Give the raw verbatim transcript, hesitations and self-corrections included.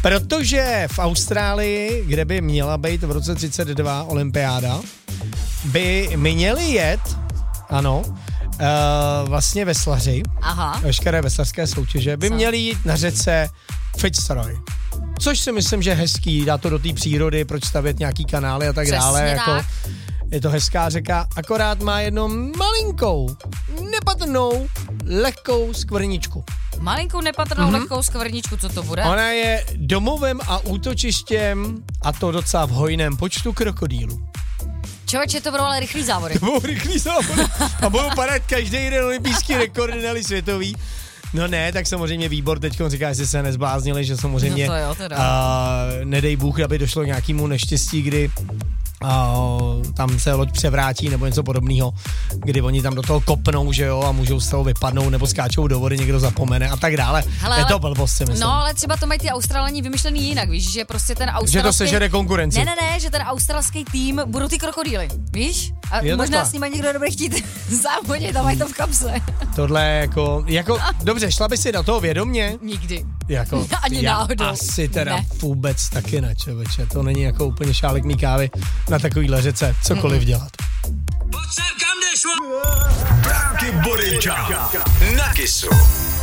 Protože v Austrálii, kde by měla být v roce třicet dva olympiáda, by měli jet, ano, uh, vlastně veslaři, Aha. veškeré veslařské soutěže, by Co? měli jít na řece Fitzroy. Což si myslím, že je hezký, dá to do té přírody, proč stavět nějaký kanály a tak Přesně dále. Jako, tak. je to hezká řeka, akorát má jednou malinkou, nepatrnou, lehkou skvrničku. Malinkou nepatrnou mm-hmm. lehkou skvrničku, co to bude? Ona je domovem a útočištěm, a to docela v hojném počtu krokodýlů. Člověče, to budou ale rychlý závody. To budou rychlý závody a budou padat každý jeden olympijský rekord, ne světový. No ne, tak samozřejmě výbor teď říká, jestli se nezbláznili, že samozřejmě no to jo, teda. A, nedej Bůh, aby došlo k nějakému neštěstí, kdy a, tam se loď převrátí nebo něco podobného, kdy oni tam do toho kopnou, že jo, a můžou z toho vypadnout nebo skáčou do vody, někdo zapomene a tak dále. Hele, je to blbost, si myslím. No, ale třeba to mají ty Australani vymyšlený jinak, víš, že prostě ten australský... Že to sežere konkurenci. Ne, ne, ne, že ten australský tým budou ty krokodýly, víš? A je možná takhle. s nimi někdo nebude chtít závodit a mají to v kapse. Tohle jako, jako, dobře, šla by si do toho vědomě? Nikdy. Jako, Ani já náhodou. asi teda Ne. vůbec taky ne, čověče. To není jako úplně šálek mý kávy na takovýhle řece cokoliv mm. dělat. Branky Borinča na Kissu.